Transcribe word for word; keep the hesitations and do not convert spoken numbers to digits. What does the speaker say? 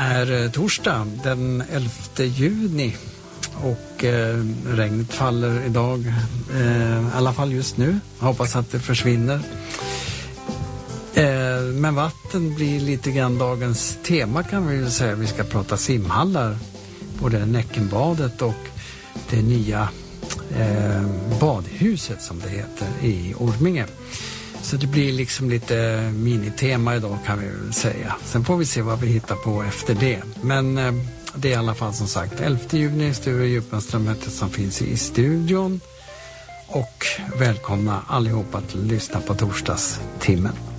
är torsdag den elfte juni och eh, regnet faller idag, eh, i alla fall just nu. Jag hoppas att det försvinner. Eh, men vatten blir lite grann dagens tema, kan vi väl säga. Vi ska prata simhallar, både Näckenbadet och det nya eh, badhuset som det heter i Orminge. Så det blir liksom lite minitema idag, kan vi väl säga. Sen får vi se vad vi hittar på efter det. Men eh, det är i alla fall som sagt elfte juni, Sture Djupmanström som finns i studion. Och välkomna allihopa att lyssna på torsdagstimmen.